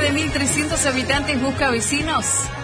de 1.300 habitantes busca vecinos,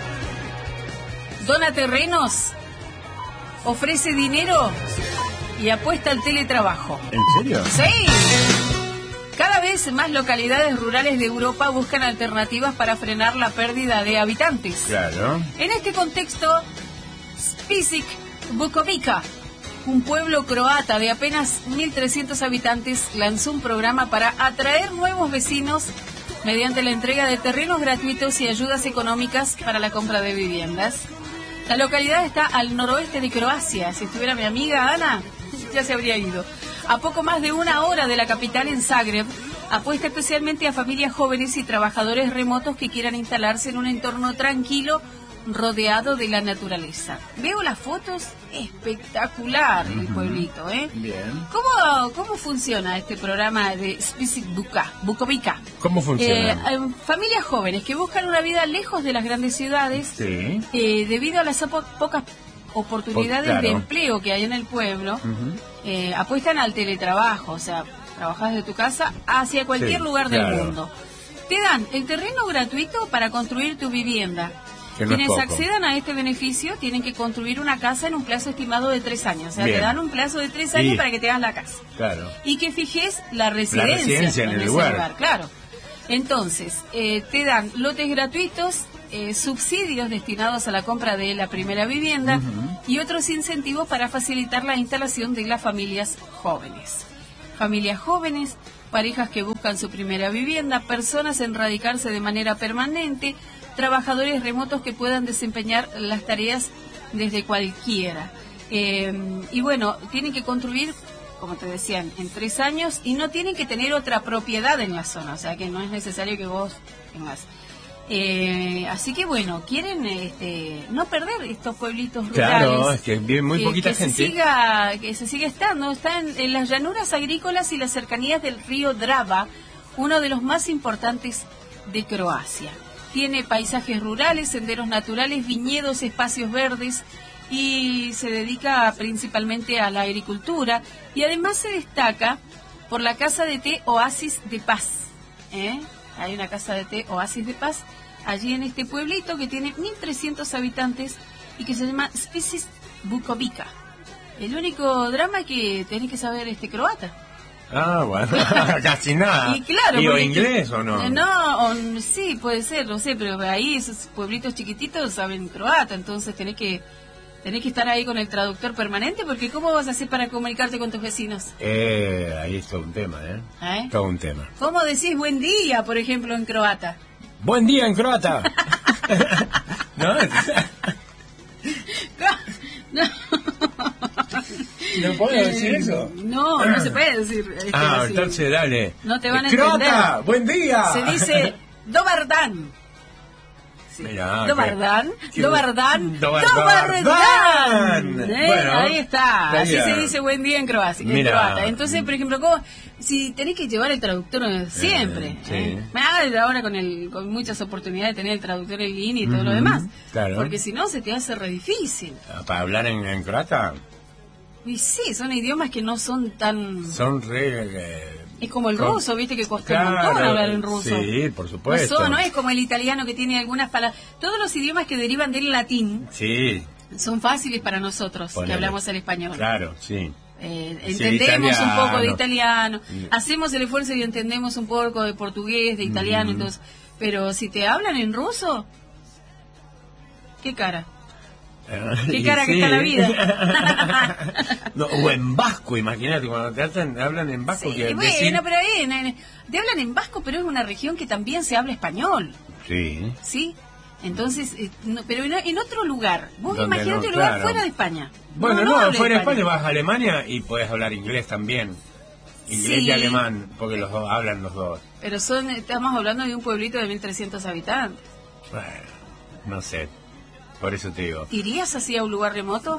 dona terrenos, ofrece dinero y apuesta al teletrabajo. ¿En serio? Sí. Cada vez más localidades rurales de Europa buscan alternativas para frenar la pérdida de habitantes. Claro. En este contexto, Spišić Bukovica, un pueblo croata de apenas 1.300 habitantes, lanzó un programa para atraer nuevos vecinos mediante la entrega de terrenos gratuitos y ayudas económicas para la compra de viviendas. La localidad está al noroeste de Croacia. Si estuviera mi amiga Ana, ya se habría ido. A poco más de una hora de la capital, en Zagreb. Apuesta especialmente a familias jóvenes y trabajadores remotos que quieran instalarse en un entorno tranquilo, rodeado de la naturaleza. Veo las fotos, espectacular el pueblito, ¿eh? Bien. ¿Cómo funciona este programa de Spišić Bukovica? ¿Cómo funciona? Familias jóvenes que buscan una vida lejos de las grandes ciudades, Sí. Debido a las pocas oportunidades Claro. de empleo que hay en el pueblo, apuestan al teletrabajo, o sea, trabajas de tu casa hacia cualquier Sí, lugar del claro. mundo. Te dan el terreno gratuito para construir tu vivienda. Que no es Quienes poco. accedan a este beneficio tienen que construir una casa en un plazo estimado de 3 años. O sea, Bien. te dan un plazo de 3 años Sí. para que te hagas la casa. Claro. Y que fijes la residencia en el ese lugar. claro. Entonces, te dan lotes gratuitos, subsidios destinados a la compra de la primera vivienda y otros incentivos para facilitar la instalación de las familias jóvenes. Familias jóvenes, parejas que buscan su primera vivienda, personas en radicarse de manera permanente, trabajadores remotos que puedan desempeñar las tareas desde cualquiera. Y bueno, tienen que construir, como te decían, en 3 años y no tienen que tener otra propiedad en la zona, o sea que no es necesario que vos tengas. Así que bueno, quieren no perder estos pueblitos rurales. Claro, es que vive muy poquita gente. Que se siga estando. Está en las llanuras agrícolas y las cercanías del río Drava, uno de los más importantes de Croacia. Tiene paisajes rurales, senderos naturales, viñedos, espacios verdes y se dedica principalmente a la agricultura y además se destaca por la casa de té Oasis de Paz. Hay una casa de té Oasis de Paz allí en este pueblito que tiene 1.300 habitantes y que se llama Spišić Bukovica. El único drama es que tenés que saber croata. Ah, bueno, casi nada. Y claro, ¿Digo porque inglés o no? Sí, puede ser, no sé, pero ahí esos pueblitos chiquititos saben croata, entonces tenés que estar ahí con el traductor permanente, porque ¿cómo vas a hacer para comunicarte con tus vecinos? Ahí es todo un tema, ¿Eh? Todo un tema. ¿Cómo decís buen día, por ejemplo, en croata? ¡Buen día en croata! ¿No? No. ¿No puedo decir eso? No se puede decir. Así. Entonces dale. No te van a entender. ¡Croata! ¡Buen día! Se dice Dobar dan. Sí. Mirá, Dobar dan. Bueno, ahí está. Así bien. se dice buen día en Croacia. Mirá. Croata. Entonces, por ejemplo, si tenés que llevar el traductor siempre. Sí. Ahora con muchas oportunidades de tener el traductor en línea y todo lo demás. Claro. Porque si no, se te hace re difícil. ¿Para hablar en croata? Y sí, son idiomas que no son tan... Son re... Es como el ruso, viste que costó un montón hablar en ruso. Sí, por supuesto. No es como el italiano que tiene algunas palabras. Todos los idiomas que derivan del latín Sí. son fáciles para nosotros, que hablamos el español. Claro, sí. Entendemos un poco de italiano, Sí. hacemos el esfuerzo y entendemos un poco de portugués, de italiano, entonces, pero si te hablan en ruso, ¿qué cara? ¿Qué cara que está la vida? No, o en vasco, imagínate, cuando te hablan en vasco. Sí, que bueno, decir... pero ahí te hablan en vasco, pero es una región que también se habla español, Sí. ¿sí? Entonces, pero en otro lugar. Vos Donde imaginate no, un lugar claro. fuera de España. Bueno, hables fuera de España vas a Alemania y puedes hablar inglés también. Inglés Sí. y alemán, porque los dos hablan los dos. Pero estamos hablando de un pueblito de 1.300 habitantes. Bueno, no sé, por eso te digo. ¿Irías así a un lugar remoto?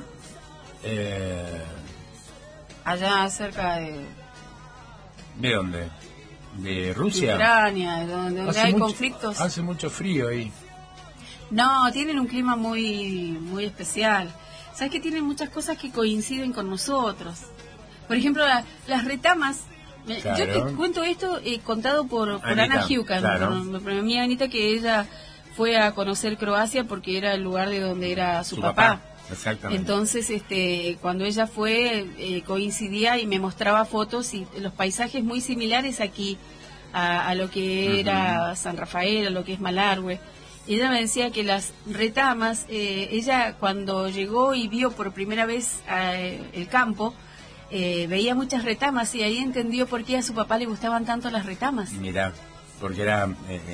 Allá cerca ¿De dónde? ¿De de Rusia? Ucrania, donde hay conflictos. Hace mucho frío ahí. No, tienen un clima muy, muy especial. ¿Sabes que tienen muchas cosas que coinciden con nosotros? Por ejemplo, las retamas Claro. Yo te cuento esto contado por Ana Hukan, claro. por mi Anita, que ella fue a conocer Croacia porque era el lugar de donde era su papá. Exactamente. Entonces, cuando ella fue, coincidía y me mostraba fotos y los paisajes muy similares aquí a lo que era San Rafael, a lo que es Malargüe. Y ella me decía que las retamas, ella cuando llegó y vio por primera vez el campo, veía muchas retamas y ahí entendió por qué a su papá le gustaban tanto las retamas. Mirá, porque era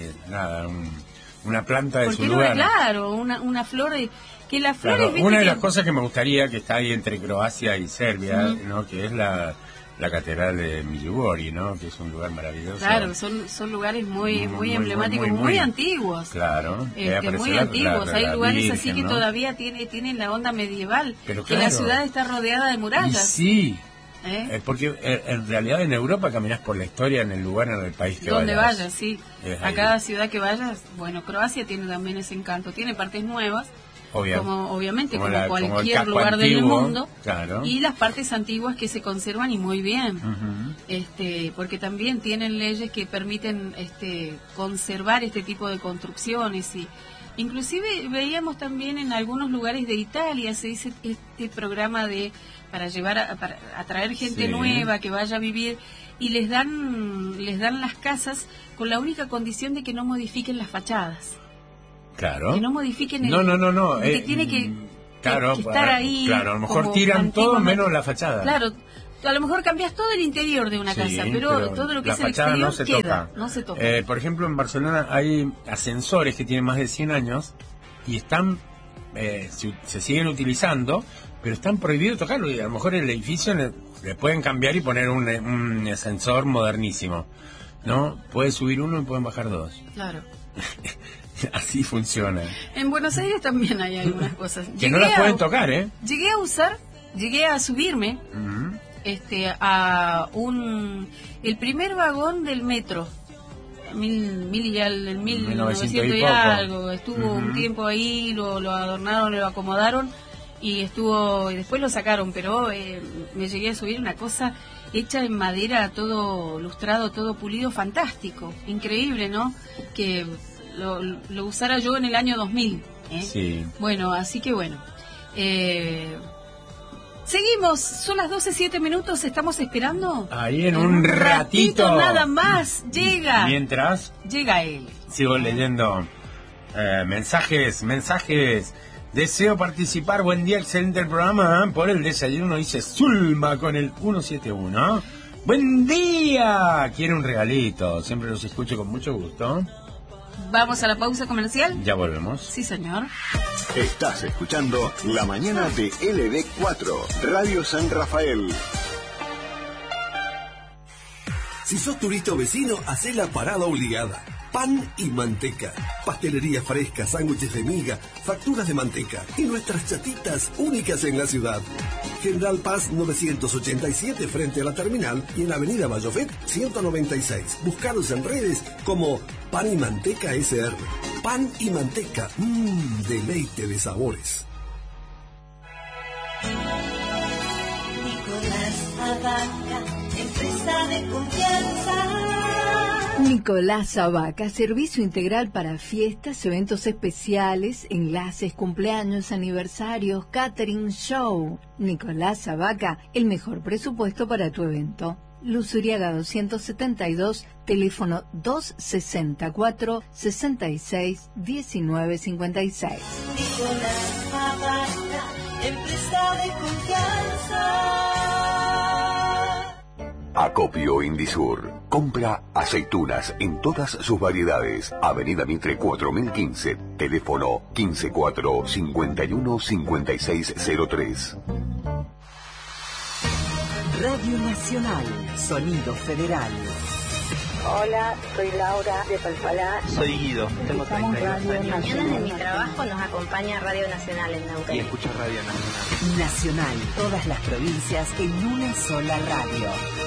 una planta de porque su lugar. Claro, una flor que las flores... Claro, una de las cosas que me gustaría, que está ahí entre Croacia y Serbia, ¿no? Que es la catedral de Medjugorje, ¿no? Que es un lugar maravilloso. Claro, son lugares muy emblemáticos, muy antiguos. Claro. Muy antiguos. Hay lugares Virgen, así que ¿no? todavía tienen la onda medieval. Pero que claro, la ciudad está rodeada de murallas. Sí. Porque en realidad en Europa caminás por la historia en el lugar, en el país que donde vayas. vayas, sí. A cada ciudad que vayas. Bueno, Croacia tiene también ese encanto. Tiene partes nuevas. Obviamente, como cualquier lugar del mundo, claro. Y las partes antiguas que se conservan y muy bien, porque también tienen leyes que permiten conservar este tipo de construcciones y inclusive veíamos también en algunos lugares de Italia se dice este programa para llevar para atraer gente nueva que vaya a vivir y les dan las casas con la única condición de que no modifiquen las fachadas. Claro. Que no modifiquen No. que tiene que claro, estar ahí. Claro, a lo mejor tiran todo menos la fachada. Claro, a lo mejor cambias todo el interior de una casa, pero todo lo que es el exterior no se toca. Por ejemplo, en Barcelona hay ascensores que tienen más de 100 años y están se siguen utilizando, pero están prohibidos tocarlo y a lo mejor el edificio le pueden cambiar y poner un ascensor modernísimo, ¿no? Puede subir uno y pueden bajar dos. Claro. Así funciona. En Buenos Aires también hay algunas cosas. Que no las pueden tocar, ¿eh? Llegué a subirme a el primer vagón del metro. El 1900 y algo. Estuvo un tiempo ahí, lo adornaron, lo acomodaron y después lo sacaron, pero me llegué a subir una cosa hecha en madera, todo lustrado, todo pulido, fantástico, increíble, ¿no? Que lo usara yo en el año 2000. Sí. Bueno, así que bueno. Seguimos, son las 12:07, estamos esperando. Ahí en un ratito nada más, llega. Mientras llega él. Sigo leyendo mensajes. Deseo participar, buen día, excelente el programa, por el desayuno, dice Zulma con el 171. Buen día, quiero un regalito, siempre los escucho con mucho gusto. Vamos a la pausa comercial. Ya volvemos. Sí, señor. Estás escuchando La Mañana de LD4, Radio San Rafael. Si sos turista o vecino, hacé la parada obligada. Pan y manteca. Pastelería fresca, sándwiches de miga, facturas de manteca y nuestras chatitas únicas en la ciudad. General Paz 987 frente a la terminal y en la avenida Bayofet 196. Búscanos en redes como Pan y Manteca SR. Pan y manteca, deleite de sabores. Nicolás Abaca, empresa de confianza. Nicolás Abaca, servicio integral para fiestas, eventos especiales, enlaces, cumpleaños, aniversarios, catering, show. Nicolás Abaca, el mejor presupuesto para tu evento. Luz Uriaga 272, teléfono 264-66-1956. Nicolás Abaca, empresa de confianza. Acopio Indisur. Compra aceitunas en todas sus variedades. Avenida Mitre 4015. Teléfono 154-51-5603. Radio Nacional, Sonido Federal. Hola, soy Laura de Palpalá. Soy Guido, tengo 32 años. Mañana en mi trabajo nos acompaña Radio Nacional en Neuquén. Y escucho Radio Nacional. Nacional, todas las provincias en una sola radio.